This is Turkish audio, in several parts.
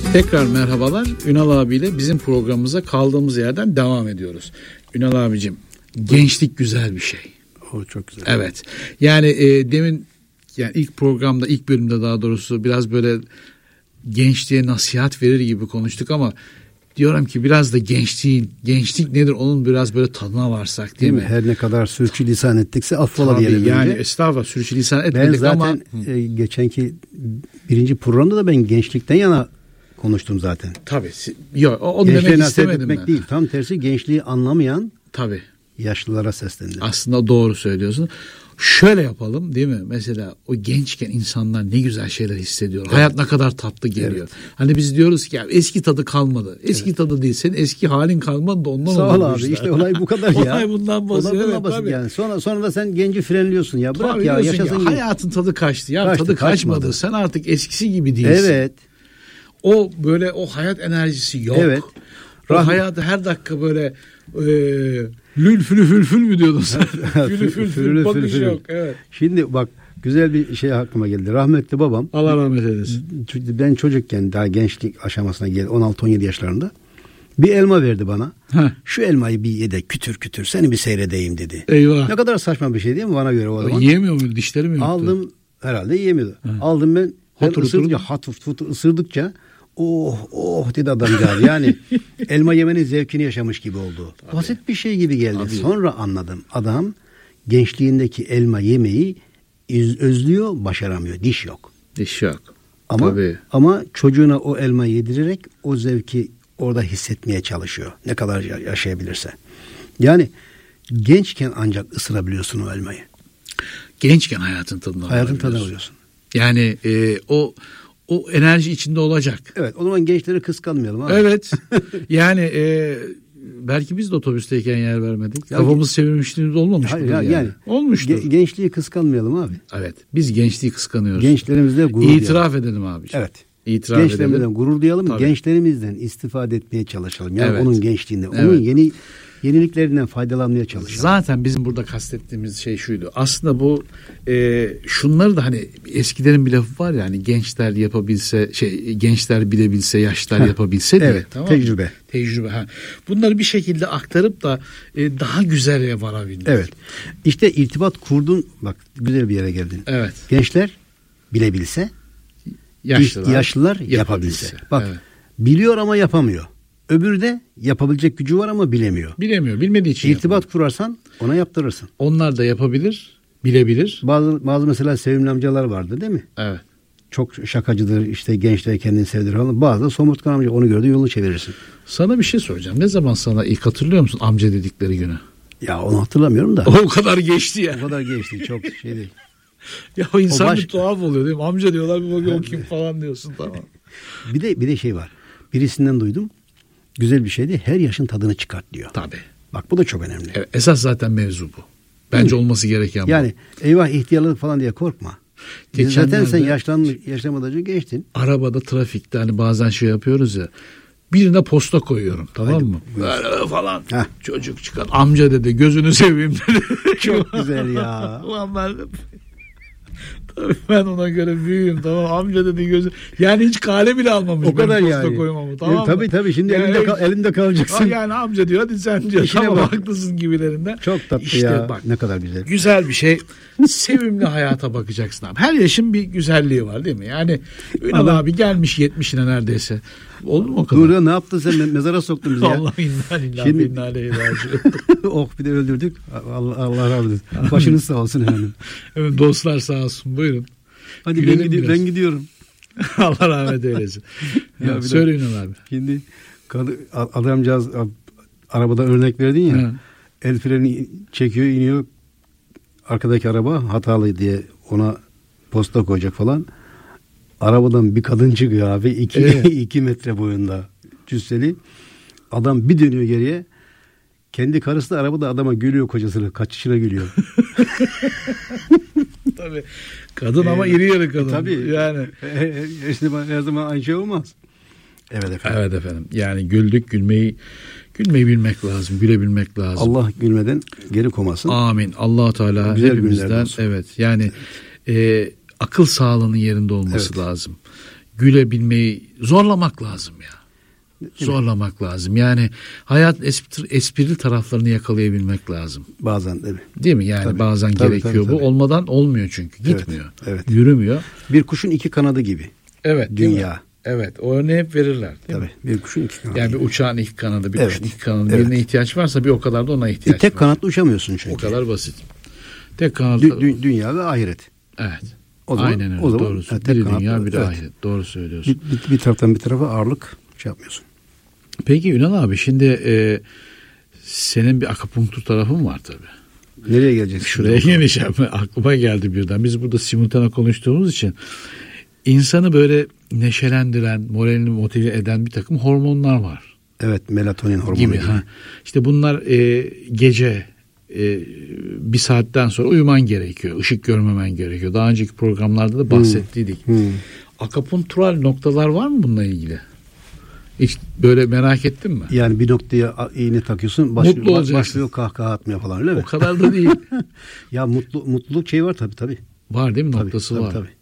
Tekrar merhabalar. Ünal abiyle bizim programımıza kaldığımız yerden devam ediyoruz. Ünal abicim, gençlik güzel bir şey. O çok güzel. Evet. Yani demin ilk programda, ilk bölümde daha doğrusu biraz böyle gençliğe nasihat verir gibi konuştuk ama diyorum ki biraz da gençlik nedir onun biraz böyle tadına varsak değil mi? Her ne kadar sürçülisan ettikse affola Tabii, diyelim. yani önce. estağfurullah sürçülisan etmedik ben zaten ama. Geçenki birinci programda da ben gençlikten yana konuştum zaten. Tabii. Yok, onu gençliğe demek nasihat istemedim etmek ben. değil. Tam tersi gençliği anlamayan tabii yaşlılara seslendim. Aslında doğru söylüyorsun. Şöyle yapalım değil mi? Mesela o gençken insanlar ne güzel şeyler hissediyor. Evet. Hayat ne kadar tatlı geliyor. Evet. Hani biz diyoruz ki ya eski tadı kalmadı. Eski tadı değil. Senin eski halin kalmadı da ondan sağ ol abi. İşte olay bu kadar ya. Olay bundan basit. Evet, basit yani. Sonra da sen genci frenliyorsun ya. Bırak ya yaşasın. Hayatın tadı kaçtı. Ya tadı kaçmadı. Sen artık eskisi gibi değilsin. Evet. O böyle o hayat enerjisi yok. Evet. O hayatı her dakika böyle lül fül mü diyordun sen? Fülü bakış yok. Evet. Şimdi bak güzel bir şey aklıma geldi. Rahmetli babam. Allah rahmet eylesin. Ben çocukken daha gençlik aşamasına geldi. 16-17 yaşlarında. Bir elma verdi bana. Heh. Şu elmayı bir ye de kütür seni bir seyredeyim dedi. Eyvah. Ne kadar saçma bir şey değil mi bana göre o zaman? Yiyemiyor muydu? Dişleri mi yoktu? Aldım herhalde yiyemiyordu. Aldım ben ısırdıkça oh dedi adamcağız. Yani elma yemenin zevkini yaşamış gibi oldu. Tabii. Basit bir şey gibi geldi. Tabii. Sonra anladım. Adam gençliğindeki elma yemeyi özlüyor, başaramıyor. Diş yok. Ama çocuğuna o elma yedirerek o zevki orada hissetmeye çalışıyor. Ne kadar yaşayabilirse. Yani gençken ancak ısırabiliyorsun o elmayı. Gençken hayatın tadını alıyorsun. Yani o enerji içinde olacak. Evet, o zaman gençleri kıskanmayalım abi. Evet. Yani belki biz de otobüsteyken yer vermedik. Kafamız çevirmişliğimiz olmamış mıdır yani? Olmuştur. Gençliği kıskanmayalım abi. Evet. Biz gençliği kıskanıyoruz. Gençlerimizle gurur duyalım. İtiraf edelim abi. Evet. Gençlerimizden edelim. Gurur duyalım. Tabii. Gençlerimizden istifade etmeye çalışalım. Yani onun gençliğinden, onun yeniliklerinden faydalanmaya çalışalım. Zaten bizim burada kastettiğimiz şey şuydu. Aslında bu şunları da hani eskilerin bir lafı var ya hani gençler yapabilse gençler bilebilse yaşlar yapabilse diye. Evet, tamam mı? Tecrübe. Bunları bir şekilde aktarıp da daha güzele varabilmek. Evet. İşte irtibat kurdun. Bak güzel bir yere geldin. Evet. Gençler bilebilse yaşlılar yapabilse. Bak biliyor ama yapamıyor. Öbürü de yapabilecek gücü var ama bilemiyor. Bilmediği için İrtibat kurarsan ona yaptırırsın. Onlar da yapabilir, bilebilir. Bazı mesela sevimli amcalar vardı değil mi? Evet. Çok şakacıdır, işte gençler kendini sevdirir falan. Bazı da somurtkan amca, onu gördüğün yolunu çevirirsin. Sana bir şey soracağım. Ne zaman sana ilk hatırlıyor musun amca dedikleri günü? Ya onu hatırlamıyorum da. O kadar geçti ya. O kadar geçti, çok şey değil. Ya o insan bir tuhaf oluyor değil mi? Amca diyorlar, bir bakıyor o kim falan diyorsun, tamam. Bir de şey var. Birisinden duydum. Güzel bir şeydi. Her yaşın tadını çıkart diyor. Tabii. Bak bu da çok önemli. Evet, esas zaten mevzu bu. Bence olması gereken bu. Yani eyvah ihtiyarladık falan diye korkma. Zaten sen yaşlamadan önce geçtin. Arabada, trafikte hani bazen şey yapıyoruz ya. Birine posta koyuyorum, tamam mı? Böyle falan. Heh. Çocuk çıkan amca dedi, gözünü seveyim dedi. Çok güzel ya. Tabii ben ona göre büyüğüm, tamam, amca dedi gözü. Yani hiç kale bile almamış. O kadar yani. Koymamı, tamam mı? Tabii şimdi yani elimde kalacaksın. Yani amca diyor, hadi sen diyor. İşine tamam haklısın gibilerinden. Çok tatlı işte ya. Bak, ne kadar güzel. Güzel bir şey. Sevimli hayata bakacaksın abi. Her yaşın bir güzelliği var değil mi? Yani Ünal abi gelmiş 70'ine neredeyse. Olur mu o kadar? Dur ya, ne yaptın sen? Mezara soktun bizi ya. Allah inna aleyhi Oh, bir de öldürdük. Allah razı olsun. Başınız sağ olsun efendim. Evet, dostlar sağ olsun. Buyurun. Hadi ben gidiyorum. Allah rahmet eylesin. Ya söyle Ünal abi. Şimdi adamcağız arabada örnek verdin ya. Hı. El freni çekiyor, iniyor. Arkadaki araba hatalı diye ona posta koyacak falan. Arabadan bir kadın çıkıyor abi. 2 metre boyunda cüsseli. Adam bir dönüyor geriye. Kendi karısı da arabada adama gülüyor, kocasına. Kaçışına gülüyor. Tabii. Kadın ama iri yarı kadın. Tabii. Yani. Her zaman aynı şey olmaz. Evet efendim. Yani gülmeyi bilmek lazım. Gülebilmek lazım. Allah gülmeden geri koymasın. Amin. Allah Teala güzel hepimizden. Evet. Yani akıl sağlığının yerinde olması lazım. gülebilmeyi zorlamak lazım ya. Zorlamak lazım. Yani hayat esprili taraflarını yakalayabilmek lazım. Bazen değil mi? Yani tabii, bazen gerekiyor bu. Olmadan olmuyor çünkü. Gitmiyor. Evet. Yürümüyor. Bir kuşun iki kanadı gibi. Evet. Dünya. Evet. O örneği hep verirler. Değil mi? Bir kuşun iki kanadı. Yani bir uçağın iki kanadı, bir kuşun iki kanadı. Birine ihtiyaç varsa bir o kadar da ona ihtiyaç var. Tek kanatlı uçamıyorsun çünkü. O kadar basit. Tek kanatlı. Dünya ve ahiret. Evet. O zaman, aynen öyle. O zaman, doğrusu. tek biri kanatlı, dünya, biri ahiret. Doğru söylüyorsun. Bir taraftan bir tarafa ağırlık yapmıyorsun. Peki Ünal abi, şimdi senin bir akupunktur tarafın var tabii. Nereye geleceksin? Şuraya geleceğim. Aklıma geldi birden. Biz burada simultane konuştuğumuz için insanı böyle neşelendiren, moralini motive eden bir takım hormonlar var. Evet, melatonin hormonu gibi. İşte bunlar gece bir saatten sonra uyuman gerekiyor. Işık görmemen gerekiyor. Daha önceki programlarda da bahsettiydik. Akupunktural noktalar var mı bununla ilgili? Hiç böyle merak ettin mi? Yani bir noktaya iğne takıyorsun, başlıyor kahkaha atmaya falan, öyle mi? O kadar da değil. Ya mutluluk şey var tabii. Var değil mi? Noktası var. Tabii.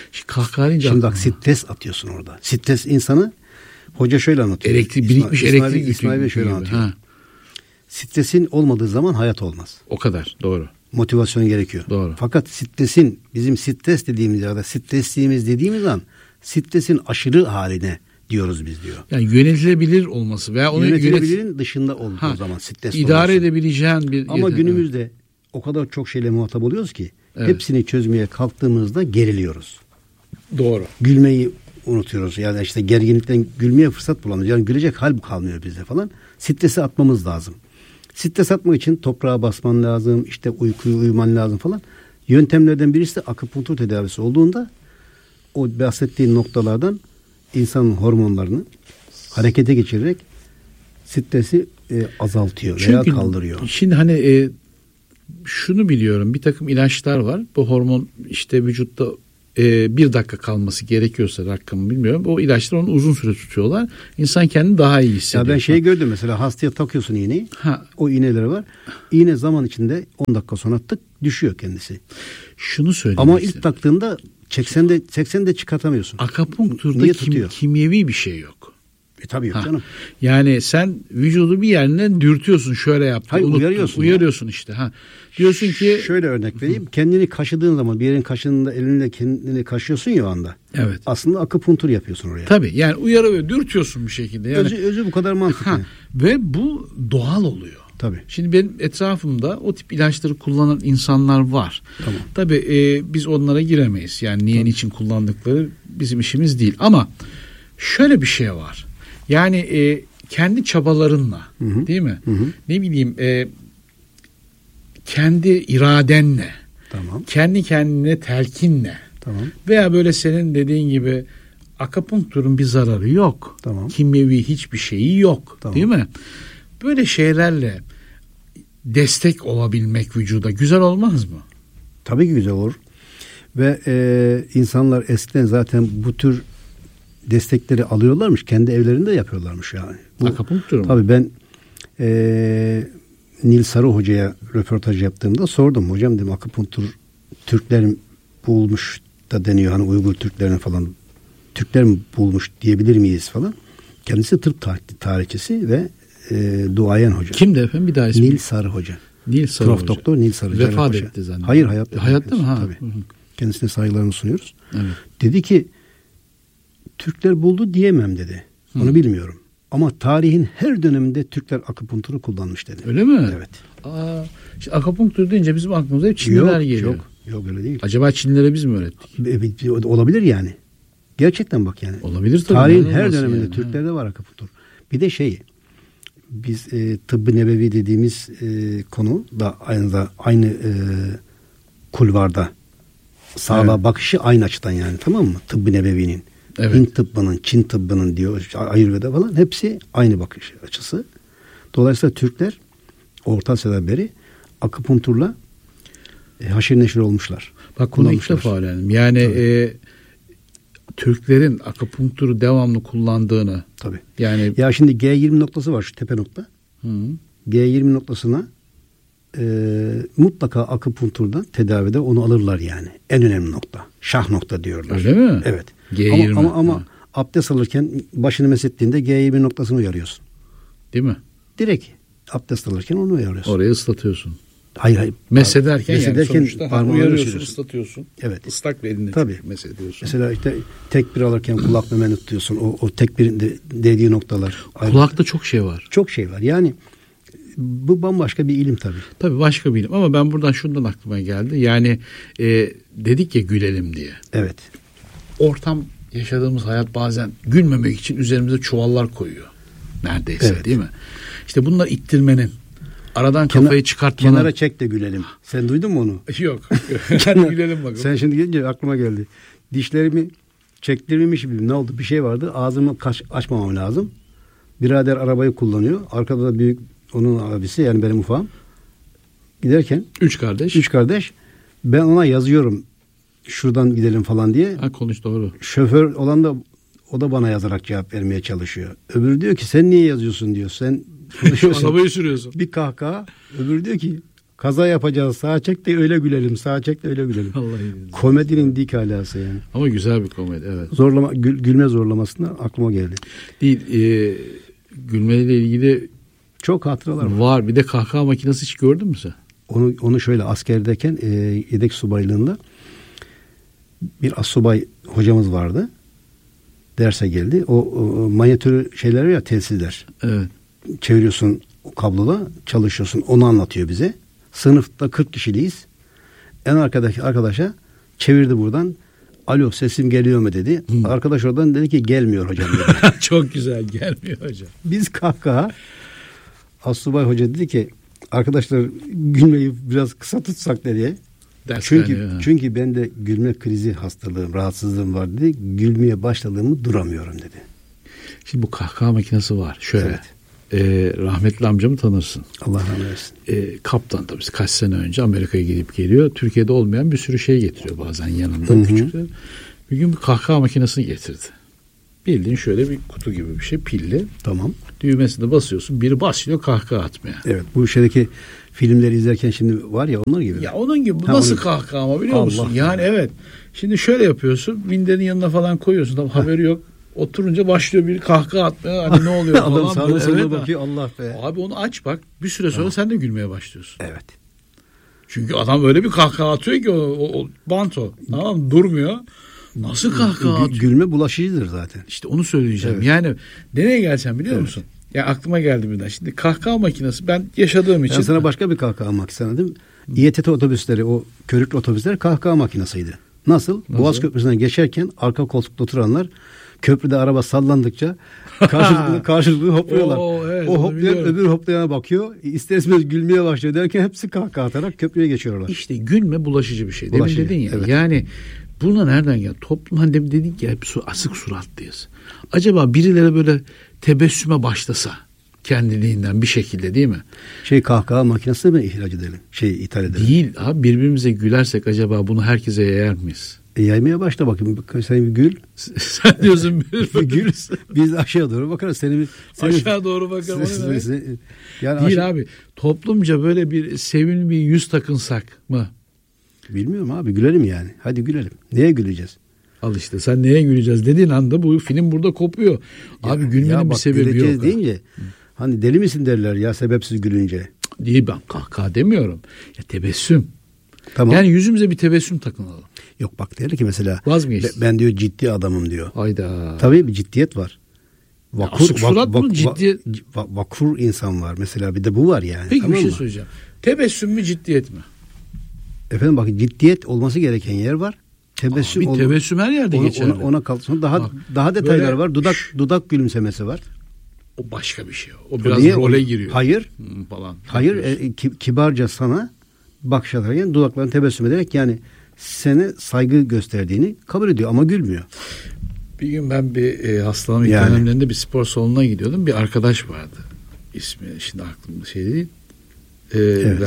Şimdi bak, stres atıyorsun orada. Stres insanı, hoca şöyle anlatıyor. Birikmiş elektrik İsmail Bey şöyle anlatıyor. Stresin olmadığı zaman hayat olmaz. O kadar, doğru. Motivasyon gerekiyor. Doğru. Fakat bizim stres dediğimiz ya da stresliğimiz dediğimiz an stresin aşırı haline diyoruz biz diyor. Yani yönetilebilir olması veya onu yönetilebilirin dışında olduğu zaman stres idare edebileceğin bir. Ama günümüzde o kadar çok şeyle muhatap oluyoruz ki hepsini çözmeye kalktığımızda geriliyoruz. Doğru. Gülmeyi unutuyoruz. Yani işte gerginlikten gülmeye fırsat bulamıyoruz. Yani gülecek hal kalmıyor bizde falan. Stresi atmamız lazım. Stres atmak için toprağa basman lazım. İşte uyuman lazım falan. Yöntemlerden birisi de akupunktur tedavisi olduğunda o bahsettiğin noktalardan insanın hormonlarını harekete geçirerek stresi azaltıyor veya kaldırıyor. Şimdi şunu biliyorum, bir takım ilaçlar var. Bu hormon işte vücutta bir dakika kalması gerekiyorsa, rakamı bilmiyorum. O ilaçlar onu uzun süre tutuyorlar. İnsan kendini daha iyi hissediyor. Ya ben gördüm mesela, hastaya takıyorsun iğneyi. O iğneleri var. İğne zaman içinde 10 dakika sonra tık düşüyor kendisi. Şunu söyleyeyim. Ama ilk taktığında çeksen de çıkartamıyorsun. Akupunkturda kimyevi bir şey yok. Tabii yok canım. Yani sen vücudu bir yerine dürtüyorsun, şöyle yap. Hayır, uyarıyorsun işte. Diyorsun ki, şöyle örnek vereyim. Kendini kaşıdığın zaman, bir yerin kaşındığında elinle kendini kaşıyorsun ya o anda. Evet. Aslında akupunktur yapıyorsun oraya. Tabii. Yani uyarıyor, dürtüyorsun bir şekilde. Yani özü bu kadar mantıklı. Ve bu doğal oluyor. Tabii. Şimdi benim etrafımda o tip ilaçları kullanan insanlar var. Tamam. Tabii biz onlara giremeyiz. Yani niçin kullandıkları bizim işimiz değil. Ama şöyle bir şey var. Yani kendi çabalarınla, değil mi? Ne bileyim, kendi iradenle, kendi kendine telkinle, veya böyle senin dediğin gibi akupunkturun bir zararı yok. Kimyevi hiçbir şeyi yok. Değil mi? Böyle şeylerle destek olabilmek vücuda güzel olmaz mı? Tabii ki güzel olur. Ve insanlar eskiden zaten bu tür destekleri alıyorlarmış. Kendi evlerinde yapıyorlarmış yani. Akupunktur mu? Tabii ben Nil Sarı Hoca'ya röportaj yaptığımda sordum. Hocam dedim, akupunktur Türkler bulmuş da deniyor. Hani Uygur Türklerin falan. Türkler mi bulmuş diyebilir miyiz falan. Kendisi tıp tarihçisi ve duayen hoca. Kimdi efendim? Bir daha ismi. Nil Sarı Hoca. Nil Sarı Prof. Hoca. Doktor Nil Sarı. Vefat etti zannediyorum. Hayır, hayatta. Hayatta mı? Tabii. Kendisine saygılarını sunuyoruz. Evet. Dedi ki Türkler buldu diyemem dedi. Onu bilmiyorum. Ama tarihin her döneminde Türkler akupunkturu kullanmış dedi. Öyle mi? Evet. İşte akupunktur deyince bizim aklımıza hep Çinliler geliyor. Yok öyle değil. Acaba Çinlilere biz mi öğrettik? Olabilir yani. Gerçekten bak yani. Olabilir tabii. Tarihin her döneminde yani. Türklerde var akupunktur. Bir de biz tıbbı nebevi dediğimiz konu da aynı kulvarda sağlığa bakışı aynı açıdan yani, tamam mı? Tıbbı nebevinin. Evet. Hint tıbbının, Çin tıbbının diyor, Ayurveda falan hepsi aynı bakış açısı. Dolayısıyla Türkler Orta Asya'dan beri akupunkturla haşir neşir olmuşlar. Bak bunu ilk defa öğrendim. Yani Türklerin akupunkturu devamlı kullandığını. Tabii. Yani ya şimdi G20 noktası var, şu tepe nokta. G20 noktasına mutlaka akupunkturdan tedavide onu alırlar yani. En önemli nokta. Şah nokta diyorlar. Öyle mi? Evet. G20. Ama abdest alırken başını mesettiğinde G20 noktasını uyarıyorsun. Değil mi? Direkt abdest alırken onu uyarıyorsun. Orayı ıslatıyorsun. Hayır. Mesederken yani sonuçta uyarıyorsun, uyarıyorsun, ıslatıyorsun. Evet. Islak bir elinle mesediyorsun. Mesela işte tekbir alırken kulak memeni tutuyorsun. O tekbirin dediği noktalar. Kulakta çok şey var. Çok şey var. Yani bu bambaşka bir ilim tabii. Tabii başka bir ilim ama ben buradan şundan aklıma geldi. Yani dedik ya gülelim diye. Evet. Ortam, yaşadığımız hayat bazen gülmemek için üzerimize çuvallar koyuyor. Neredeyse değil mi? İşte bunlar ittirmenin, aradan kafayı çıkartmanın. Kenara çek de gülelim. Sen duydun mu onu? Yok. Hadi gülelim bakalım. Sen şimdi gelince aklıma geldi. Dişlerimi çektirmemiş gibi ne oldu? Bir şey vardı. Ağzımı açmamam lazım. Birader arabayı kullanıyor. Arkada da büyük onun abisi yani benim ufağım. Giderken. Üç kardeş. Ben ona yazıyorum. Şuradan gidelim falan diye. Ha, konuş doğru. Şoför olan da o da bana yazarak cevap vermeye çalışıyor. Öbürü diyor ki sen niye yazıyorsun diyor. Sen arabayı sürüyorsun. Bir kahkaha. Öbürü diyor ki kaza yapacağız. Sağa çek de öyle gülelim. Sağa çek de öyle gülelim. Komedinin dik alası yani. Ama güzel bir komedi evet. Gülme zorlamasına aklıma geldi. Değil. Gülmeyle ilgili çok hatıralar var. Var. Bir de kahkaha makinesi hiç gördün mü sen? Onu şöyle askerdeyken yedek subaylığında bir assubay hocamız vardı. Derse geldi. O manyetör şeyler ya telsizler. Evet. Çeviriyorsun o kablola çalışıyorsun. Onu anlatıyor bize. Sınıfta 40 kişiliyiz. En arkadaki arkadaşa çevirdi buradan. Alo sesim geliyor mu dedi. Arkadaş oradan dedi ki gelmiyor hocam dedi. Çok güzel gelmiyor hocam. Biz kahkaha. Assubay hoca dedi ki arkadaşlar gülmeyi biraz kısa tutsak dedi. Çünkü bende gülme krizi hastalığım, rahatsızlığım var dedi. Gülmeye başladığımı duramıyorum dedi. Şimdi bu kahkaha makinesi var. Şöyle. Evet. Rahmetli amcamı tanırsın. Allah rahmet eylesin. Kaptan tabii kaç sene önce Amerika'ya gidip geliyor. Türkiye'de olmayan bir sürü şey getiriyor bazen yanında küçük. Bir gün bir kahkaha makinesini getirdi. Bildiğin şöyle bir kutu gibi bir şey pilli. Tamam. Düğmesine basıyorsun. Biri başlıyor kahkaha atmaya. Evet. Bu şeydeki filmleri izlerken şimdi var ya onlar gibi. Ya onun gibi. Bu nasıl kahkaha ama biliyor musun? Yani evet. Şimdi şöyle yapıyorsun. Minderin yanına falan koyuyorsun. Tabii haberi yok. Oturunca başlıyor bir kahkaha atmaya. Hani ne oluyor falan. Adam sağda solda bakıyor. Allah be. Abi onu aç bak. Bir süre sonra sen de gülmeye başlıyorsun. Evet. Çünkü adam öyle bir kahkaha atıyor ki o banto. Tamam mı? Durmuyor. Nasıl kahkaha atıyor? Gülme bulaşıcıdır zaten. İşte onu söyleyeceğim. Evet. Yani nereye geleceğim biliyor musun? Ya aklıma geldi birden. Şimdi kahkaha makinesi ben yaşadığım için. Ben sana başka bir kahkaha makinesi anladım. İETT otobüsleri, o körüklü otobüsler kahkaha makinesiydi. Nasıl? Boğaz Köprüsü'nden geçerken arka koltukta oturanlar köprüde araba sallandıkça karşılıklı hopluyorlar. O hoplayan öbür hoplayana bakıyor. İster istemez gülmeye başlıyor derken hepsi kahkaha atarak köprüye geçiyorlar. İşte gülme bulaşıcı bir şey. Demin dedin ya. Evet. Yani buna nereden geldi? Toplum hani dedik ya asık suratlıyız. Acaba birileri böyle tebessüme başlasa kendiliğinden bir şekilde değil mi? Kahkaha makinesi mi ihraç edelim? İthal edelim. Değil abi birbirimize gülersek acaba bunu herkese yayar mıyız? Yaymaya başla bakayım. Sen bir gül. Sen diyorsun bir gül. Biz aşağı doğru bakarız. Aşağı doğru bakalım. Yani değil abi. Toplumca böyle bir sevimli bir yüz takınsak mı? Bilmiyorum abi. Gülelim yani. Hadi gülelim. Neye güleceğiz? Al işte sen neye güleceğiz dediğin anda bu film burada kopuyor. Abi gülmenin bir sebebi yok. Deyince hani deli misin derler ya sebepsiz gülünce. Değil ben kahkaha demiyorum. Ya tebessüm. Tamam. Yani yüzümüze bir tebessüm takınalım. Yok bak der ki mesela vazgeç. Ben diyor ciddi adamım diyor. Hayda. Tabii bir ciddiyet var. Vakur insan var. Mesela bir de bu var yani. Peki tamam bir şey söyleyeceğim. Tebessüm mü ciddiyet mi? Efendim bak ciddiyet olması gereken yer var. Tebessüm her yerde geçerli. Ona kalsın. Daha detaylar var. Dudak gülümsemesi var. O başka bir şey. O biraz role giriyor. Hayır. Falan. Hayır. Kibarca sana bakış atarken dudaklarını tebessüm ederek yani seni saygı gösterdiğini kabul ediyor ama gülmüyor. Bir gün ben bir hastalığım dönemlerinde bir spor salonuna gidiyordum. Bir arkadaş vardı. İsmi şimdi aklımda değil.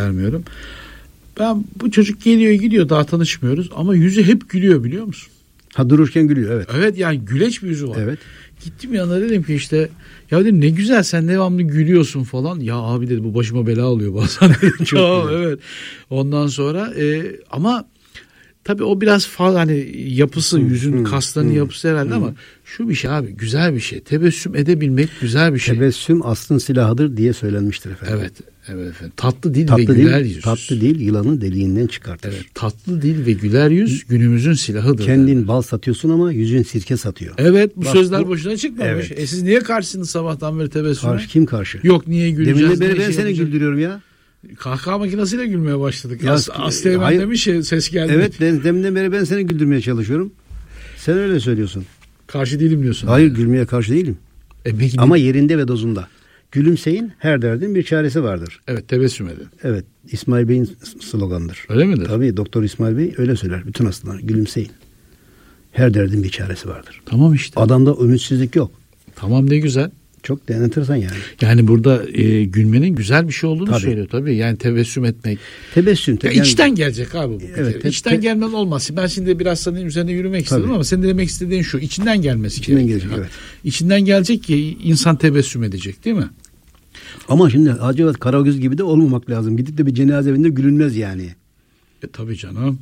Vermiyorum. Ben bu çocuk geliyor gidiyor daha tanışmıyoruz ama yüzü hep gülüyor biliyor musun? Ha, dururken gülüyor, evet. Evet, yani güleç bir yüzü var. Evet. Gittim yanına, dedim ki işte ya dedim ne güzel sen devamlı gülüyorsun falan. Ya abi dedi, bu başıma bela oluyor bazen. Çok evet. Ondan sonra ama tabii o biraz fazla hani yapısı, yüzün kaslarının yapısı herhalde ama şu bir şey abi, güzel bir şey. Tebessüm edebilmek güzel bir şey. Tebessüm aslın silahıdır diye söylenmiştir efendim. Evet. Evet efendim. Tatlı dil ve güler yüz. Tatlı dil yılanı deliğinden çıkartır. Evet, tatlı dil ve güler yüz günümüzün silahıdır. Kendin yani. bal satıyorsun ama yüzün sirke satıyor. Evet, bu bak, sözler boşuna çıkmamış. Evet. Siz niye karşısınız sabahtan beri tebessüme? Kim karşı? Yok, niye güleceğiz? Deminden beri ben seni güldürüyorum ya. Kahkaha makinesiyle gülmeye başladık. Ya, Aslı demiş ya, ses geldi. Evet, deminden beri ben seni güldürmeye çalışıyorum. Sen öyle söylüyorsun. Karşı değilim diyorsun. Hayır, gülmeye karşı değilim. Peki, ama yerinde ve dozunda. Gülümseyin, her derdin bir çaresi vardır. Evet, tebessüm edin. Evet, İsmail Bey'in sloganıdır. Öyle midir? Tabii, Doktor İsmail Bey öyle söyler bütün hastalar. Gülümseyin. Her derdin bir çaresi vardır. Tamam işte. Adamda ümitsizlik yok. Tamam, ne güzel. Çok enteresan yani. Yani burada gülmenin güzel bir şey olduğunu tabii. söylüyor tabii. Yani tebessüm etmek. Tebessüm. Ya yani, içten gelecek abi bu. Evet, içten gelmeden olmaz. Ben şimdi biraz senin üzerine yürümek istedim ama senin demek istediğin şu. İçinden gelmesi İçinden gerekiyor. gelecek, evet. İçinden gelecek ki insan tebessüm edecek, değil mi? Ama şimdi Hacivat Karagöz gibi de olmamak lazım. Gidip de bir cenaze evinde gülünmez yani. Tabii canım.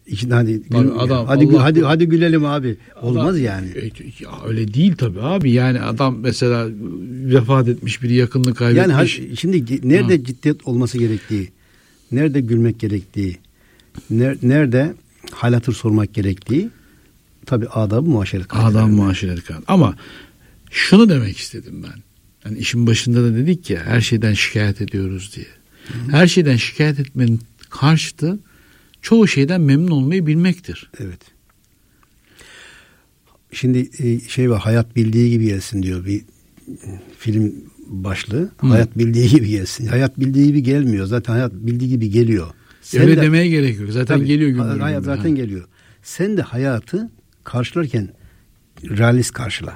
Hadi gülelim abi. Olmaz yani. Ya öyle değil tabii abi. Yani adam mesela vefat etmiş, biri yakınını kaybetmiş. Yani şimdi nerede ciddiyet olması gerektiği, nerede gülmek gerektiği, nerede hal hatır sormak gerektiği, tabii adab-ı muaşeret kanunu. Adab-ı muaşeret kanunu. Ama şunu demek istedim ben. Yani işin başında da dedik ya, her şeyden şikayet ediyoruz diye. Her şeyden şikayet etmenin karşıtı çoğu şeyden memnun olmayı bilmektir. Evet. Şimdi şey var, hayat bildiği gibi gelsin diyor bir film başlığı. Hayat bildiği gibi gelsin. Hayat bildiği gibi gelmiyor. Zaten hayat bildiği gibi geliyor. Öyle demeye gerek yok. Zaten tabii, geliyor. Hayat zaten geliyor. Sen de hayatı karşılarken realist karşıla.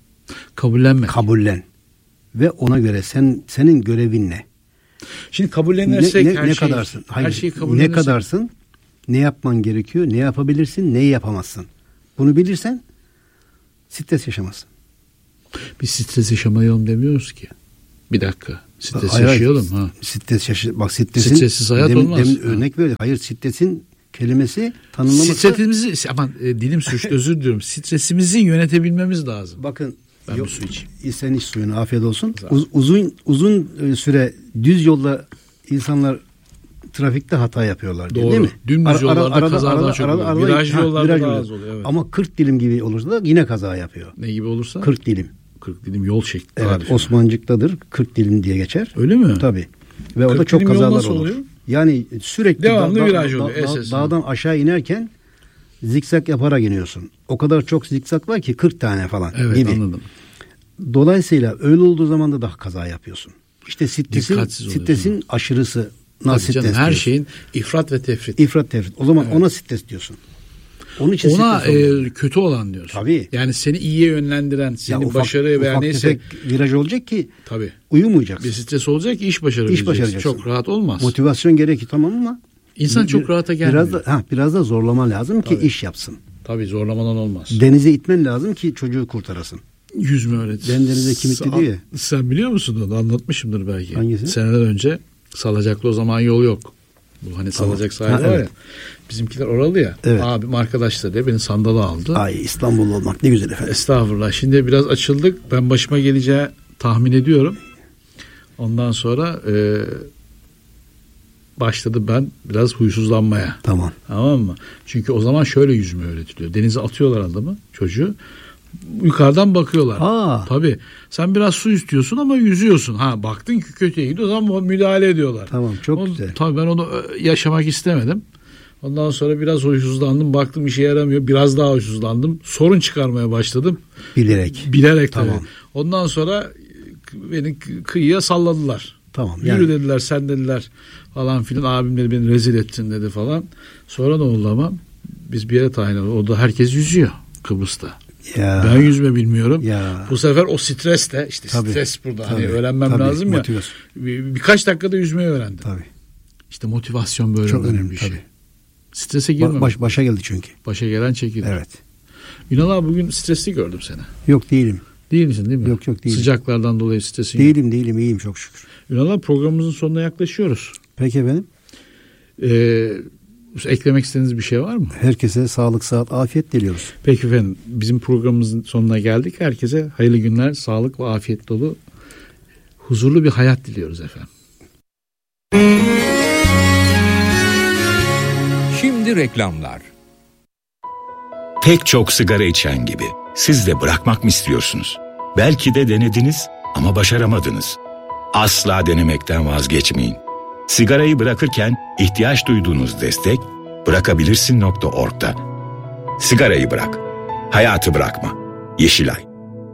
Kabullen. Ve ona göre senin görevin ne? Şimdi kabullenirsek ne kadarsın? Hayır, her şeyi kabullenirsek. Ne kadarsın? Ne yapman gerekiyor? Ne yapabilirsin? Neyi yapamazsın? Bunu bilirsen stres yaşamazsın. Biz stres yaşamayalım demiyoruz ki. Bir dakika. Stres yaşayalım. Ha. Bak stresin. Stressiz hayat olmaz. Örnek ver. Hayır, stresin kelimesi tanımlaması. Stresimizi, dilim sürçtü, özür diliyorum. Stresimizi yönetebilmemiz lazım. Bakın. Ben bir su içeyim. Sen iç suyunu, afiyet olsun. Uzun süre düz yolda insanlar trafikte hata yapıyorlar. Doğru. Değil mi? Dümdüz yollarda kazadan çok oluyor. Viraj yollarda daha az oluyor. Evet. Ama 40 dilim gibi olursa da yine kaza yapıyor. Ne gibi olursa? 40 dilim. 40 dilim yol şekli. Evet, Osmancık'tadır 40 dilim diye geçer. Öyle mi? Tabii. Ve orada çok kazalar olur. Oluyor? Yani sürekli devamlı viraj oluyor. Dağdan aşağı inerken zikzak yaparak iniyorsun. O kadar çok zikzak var ki 40 tane falan gibi. Anladım. Dolayısıyla öyle olduğu zaman da daha kaza yapıyorsun. İşte stresin aşırısı. Canım, her şeyin ifrat ve tefrit. O zaman ona stres diyorsun. Onun için ona kötü olan diyorsun. Tabii. Yani seni iyiye yönlendiren, senin başarıya veya neyse. Viraj olacak ki tabii. Uyumayacaksın. Bir stres olacak ki iş başarabileceksin. Çok rahat olmaz. Motivasyon gerekir tamam ama İnsan çok rahata gelmiyor. Biraz da zorlama lazım ki iş yapsın. Tabii, zorlamadan olmaz. Denize itmen lazım ki çocuğu kurtarasın. Yüzme öğret. Ben denize kim itti diye. Sen biliyor musun onu? Anlatmışımdır belki. Hangisi? Seneler önce Salacak'ta o zaman yol yok. Bu hani Salacak sahili var ya. Bizimkiler oralı ya. Evet. Abim arkadaşlar diye beni sandala aldı. Ay, İstanbul olmak ne güzel efendim. Estağfurullah. Şimdi biraz açıldık. Ben başıma geleceği tahmin ediyorum. Ondan sonra başladı ben biraz huysuzlanmaya. Tamam mı? Çünkü o zaman şöyle yüzme öğretiliyor. Denize atıyorlar adamı, çocuğu. Yukarıdan bakıyorlar. Tabii. Sen biraz su istiyorsun ama yüzüyorsun. Baktın ki kötüye gidiyor, o zaman müdahale ediyorlar. Tamam, çok güzel. Tabii ben onu yaşamak istemedim. Ondan sonra biraz huysuzlandım. Baktım işe yaramıyor. Biraz daha huysuzlandım. Sorun çıkarmaya başladım. Bilerek tamam. Tabii. Ondan sonra beni kıyıya salladılar. Tamam. Yürü dediler, sen dediler falan filan. Abim dedi beni rezil ettin dedi falan. Sonra ne oldu ama? Biz bir yere tayin olduk. Orada herkes yüzüyor Kıbrıs'ta. Ya. Ben yüzme bilmiyorum. Ya. Bu sefer o stres de işte stres burada. Hani öğrenmem lazım motivasyon. Ya. Birkaç dakikada yüzmeyi öğrendim. Tabii. İşte motivasyon böyle çok önemli bir şey. tabii. Strese girmemek. Başa geldi çünkü. Başa gelen çekilir. Evet. Ünal abi bugün stresli gördüm seni. Yok değilim. Değil misin değil mi? Yok değilim. Sıcaklardan dolayı stresin Değilim iyiyim çok şükür. Ünal abi programımızın sonuna yaklaşıyoruz. Peki efendim. Eklemek istediğiniz bir şey var mı? Herkese sağlık, sıhhat, afiyet diliyoruz. Peki efendim, bizim programımızın sonuna geldik. Herkese hayırlı günler, sağlık ve afiyet dolu, huzurlu bir hayat diliyoruz efendim. Şimdi reklamlar. Pek çok sigara içen gibi siz de bırakmak mı istiyorsunuz? Belki de denediniz ama başaramadınız. Asla denemekten vazgeçmeyin. Sigarayı bırakırken ihtiyaç duyduğunuz destek bırakabilirsin.org'da. Sigarayı bırak, hayatı bırakma. Yeşilay.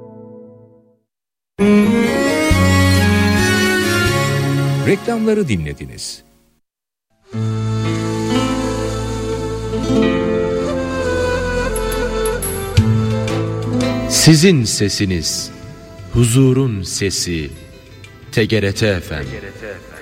Reklamları dinlediniz. Sizin sesiniz, huzurun sesi, TGRT FM.